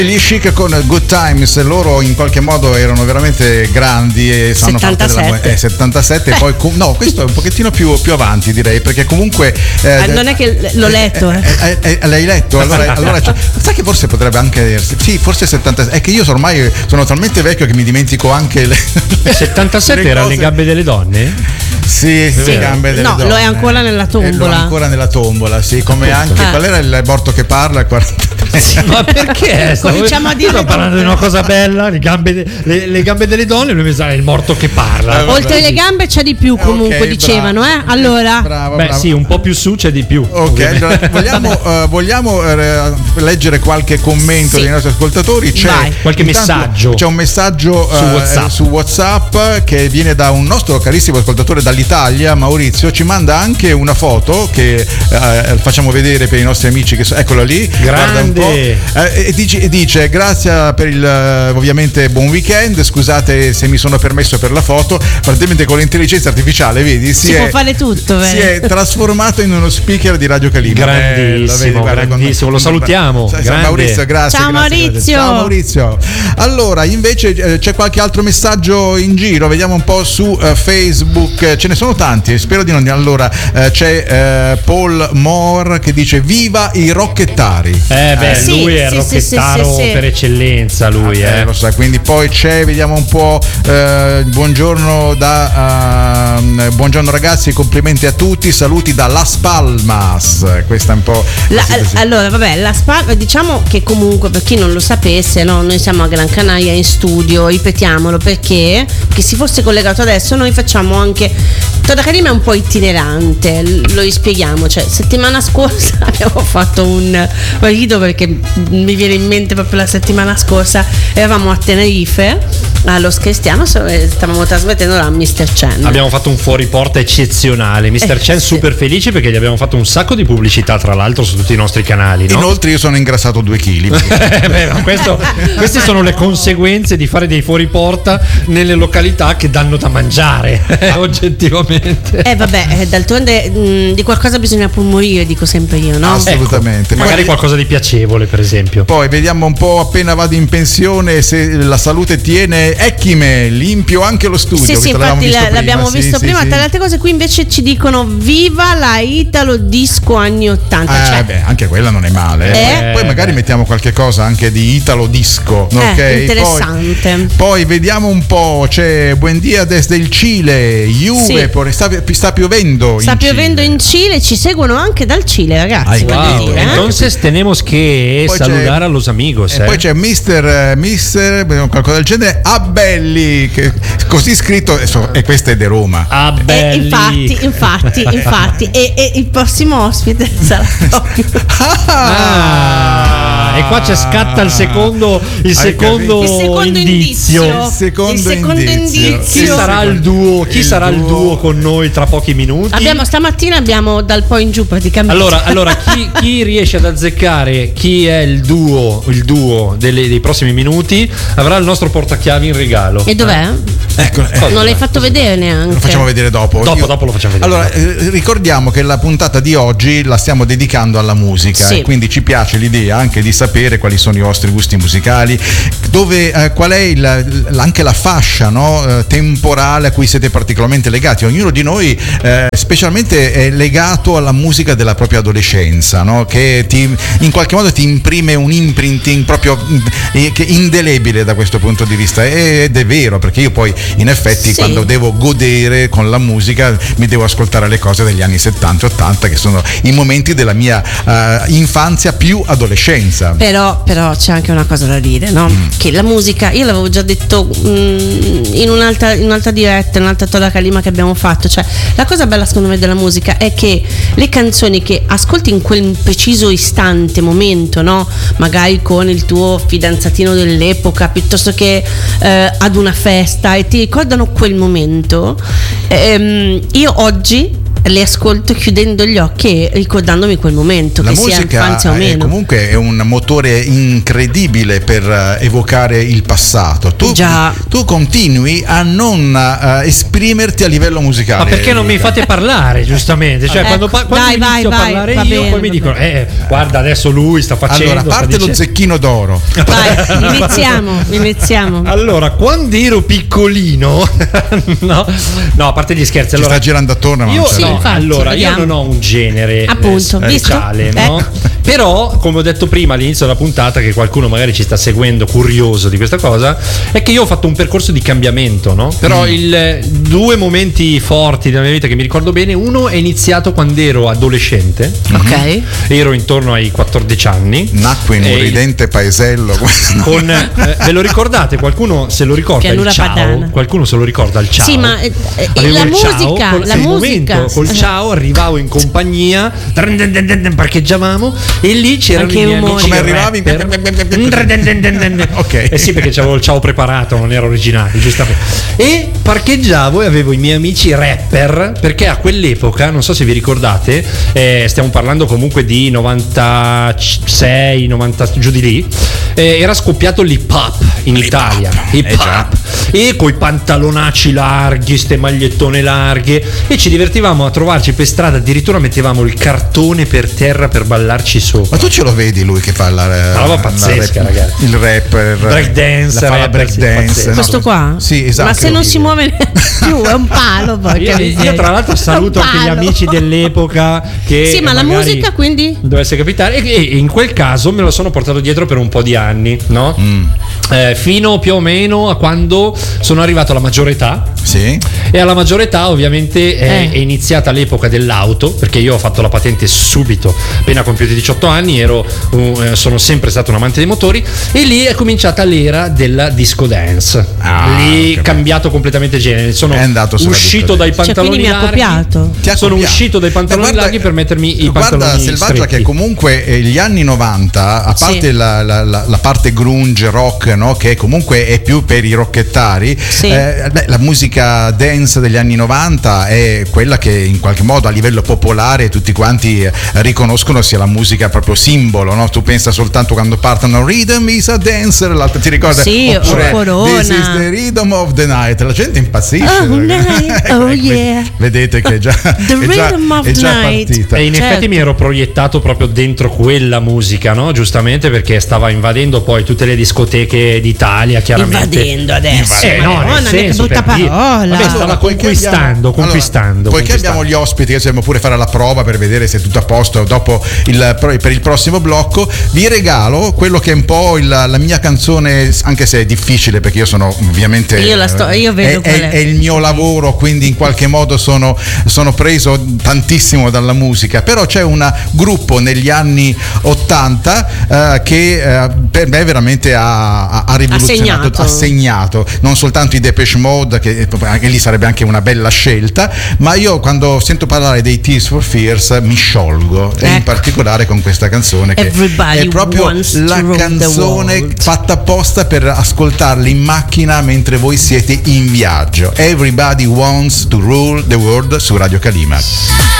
Gli Chic con Good Times, loro in qualche modo erano veramente grandi e sanno 77. 77 poi no, questo è un pochettino più avanti, direi, perché comunque non è che l'ho letto. L'hai letto? Allora sai che forse potrebbe anche sì, forse 77. È che io ormai sono talmente vecchio che mi dimentico anche le 77 erano le gambe delle donne? Sì, le gambe delle donne. No, lo è ancora nella tombola. Lo è ancora nella tombola, sì, come anche qual era il morto che parla? 43. Ma perché? Cominciamo a dire sto parlando di una cosa bella, le gambe delle donne, lui mi sa è il morto che parla. Oltre le gambe c'è di più comunque, okay, dicevano, allora. Bravo. Sì, un po' più su c'è di più. Ok, allora, vogliamo leggere qualche commento dei nostri ascoltatori? C'è qualche messaggio. C'è un messaggio su WhatsApp che viene da un nostro carissimo ascoltatore dall'Italia, Maurizio. Ci manda anche una foto che facciamo vedere per i nostri amici che eccola lì. Grande. E dice grazie per il ovviamente buon weekend, scusate se mi sono permesso per la foto, praticamente con l'intelligenza artificiale vedi si può fare tutto, si è trasformato in uno speaker di Radio Calibro. Grandissimo, grandissimo, lo salutiamo. Maurizio, grazie. Ciao Maurizio. Ciao Maurizio. Allora invece c'è qualche altro messaggio in giro, vediamo un po' su Facebook, ce ne sono tanti, spero di non. Allora c'è Paul Moore che dice viva i rocchettari. Lui è il rocchettaro per eccellenza, lui lo sa, quindi poi c'è, vediamo un po', buongiorno buongiorno ragazzi, complimenti a tutti, saluti da Las Palmas. Questa è un po' allora vabbè, Las Palmas, diciamo che comunque per chi non lo sapesse, no, noi siamo a Gran Canaria in studio, ripetiamolo perché che si fosse collegato adesso, noi facciamo anche Toda Calima è un po' itinerante, lo rispieghiamo, cioè settimana scorsa abbiamo fatto un rido perché mi viene in mente proprio la settimana scorsa eravamo a Tenerife allo Cristiano, stavamo trasmettendo da Mr. Chen. Abbiamo fatto un fuori porta eccezionale. Mr. Chen super felice perché gli abbiamo fatto un sacco di pubblicità, tra l'altro, su tutti i nostri canali, no? Inoltre io sono ingrassato 2 kg. Queste sono le conseguenze di fare dei fuori porta nelle località che danno da mangiare, oggettivamente. D'altronde di qualcosa bisogna pur morire, dico sempre io, no? Assolutamente. Magari qualcosa di piacevole, per esempio. Poi vediamo un po', appena vado in pensione, se la salute tiene, Ecchime, limpio anche lo studio. Sì, infatti l'abbiamo visto prima. Tra le altre cose qui invece ci dicono viva la Italo Disco anni 80. Anche quella non è male. Poi magari mettiamo qualche cosa anche di Italo Disco, ok? Interessante. Poi vediamo un po', c'è Buen dia desde il Cile, Juve, sta piovendo in Cile, ci seguono anche dal Cile, ragazzi. Entonces tenemos que saludar a los amigos. Poi c'è Mister qualcosa del genere, Abelli, che così scritto, e questa è di Roma. Abelli. Infatti e il prossimo ospite sarà proprio e qua c'è scatta il secondo indizio. Chi sarà il duo con noi tra pochi minuti? Stamattina abbiamo dal poi in giù praticamente. Allora chi riesce ad azzeccare chi è il duo dei prossimi minuti avrà il nostro portachiavi in regalo. E dov'è? Non l'hai fatto vedere neanche. Lo facciamo vedere dopo. Dopo lo facciamo vedere. Allora, ricordiamo che la puntata di oggi la stiamo dedicando alla musica, e quindi ci piace l'idea anche di sapere quali sono i vostri gusti musicali, qual è anche la fascia, no, temporale a cui siete particolarmente legati. Ognuno di noi specialmente è legato alla musica della propria adolescenza, no? Che in qualche modo ti imprime un imprinting proprio che indelebile da questo punto di vista, ed è vero, perché io poi in effetti quando devo godere con la musica mi devo ascoltare le cose degli anni 70 e 80 che sono i momenti della mia infanzia più adolescenza. Però c'è anche una cosa da dire, no? Che la musica, io l'avevo già detto in un'altra diretta, in un'altra Toda Calima che abbiamo fatto, cioè la cosa bella secondo me della musica è che le canzoni che ascolti in quel preciso istante, momento, no? Magari con il tuo fidanzatino dell'epoca piuttosto che ad una festa, e ti ricordano quel momento. Io oggi le ascolto chiudendo gli occhi e ricordandomi quel momento, la che sia infanzia o meno. Comunque è un motore incredibile per evocare il passato. Tu continui a non esprimerti a livello musicale. Ma perché non mi fate parlare, giustamente? Cioè, quando inizio a parlare io, bene, poi mi dicono guarda, adesso lui sta facendo. Allora, parte lo zecchino d'oro. Vai, iniziamo. Allora, quando ero piccolino, no, a parte gli scherzi, allora, sta girando attorno, ma io non ho un genere speciale, no? Però, come ho detto prima all'inizio della puntata, che qualcuno magari ci sta seguendo curioso di questa cosa, è che io ho fatto un percorso di cambiamento, no? Però due momenti forti della mia vita che mi ricordo bene, uno è iniziato quando ero adolescente, ok, ero intorno ai 14 anni, nacque in un ridente paesello con ve lo ricordate? Qualcuno se lo ricorda il ciao? Padana. Qualcuno se lo ricorda il ciao? Sì, ma la musica col ciao arrivavo in compagnia, parcheggiavamo e lì c'erano i miei amici. Come arrivavi? Ok. Sì, perché c'avevo il ciao preparato, non era originale, giustamente. E parcheggiavo e avevo i miei amici rapper, perché a quell'epoca, non so se vi ricordate, stiamo parlando comunque di 96, 90, giù di lì, era scoppiato l'hip hop in Italia. Hip hop. E coi pantalonacci larghi, ste magliettone larghe, e ci divertivamo a trovarci per strada, addirittura mettevamo il cartone per terra per ballarci sopra. Ma tu ce lo vedi lui che fa una roba pazzesca, ragazzi. Il rapper, breakdance, questo qua? Sì, esatto. Ma se non si muove più è un palo. Io tra l'altro saluto anche gli amici dell'epoca che sì, ma la musica quindi dovesse capitare, e in quel caso me lo sono portato dietro per un po' di anni, no? Fino più o meno a quando sono arrivato alla maggiore età. Sì. E alla maggiore età ovviamente è iniziata l'epoca dell'auto, perché io ho fatto la patente subito appena compiuti 18 anni, sono sempre stato un amante dei motori, e lì è cominciata l'era della disco dance. Lì cambiato completamente genere, sono uscito dai pantaloni larghi. Sono uscito dai pantaloni larghi per mettermi i pantaloni stretti. Guarda Selvaggia, che comunque gli anni 90, a parte la parte grunge rock, no, che comunque è più per i rockettari, la musica dance degli anni 90 è quella che in qualche modo a livello popolare tutti quanti riconoscono sia la musica proprio simbolo, no? Tu pensa soltanto quando partono Rhythm is a dancer, l'altro ti ricorda? Sì, oppure This is the rhythm of the night, la gente impazzisce. Vedete che è già partita. E in effetti mi ero proiettato proprio dentro quella musica, no? Giustamente, perché stava invadendo poi tutte le discoteche d'Italia, chiaramente. Invadendo adesso. Che brutta parola. Vabbè, stava conquistando. Poiché abbiamo gli ospiti, che dobbiamo pure fare la prova per vedere se è tutto a posto dopo per il prossimo blocco, vi regalo quello che è un po' la mia canzone, anche se è difficile perché io sono ovviamente io vedo è il mio lavoro, quindi in qualche modo sono preso tantissimo dalla musica, però c'è un gruppo negli anni 80 che per me veramente ha rivoluzionato, ha segnato non soltanto i Depeche Mode, che anche lì sarebbe anche una bella scelta, ma io quando sento parlare dei Tears for Fears mi sciolgo, e in particolare con questa canzone che è proprio la canzone fatta apposta per ascoltarla in macchina mentre voi siete in viaggio. Everybody Wants to Rule the World su Radio Kalima.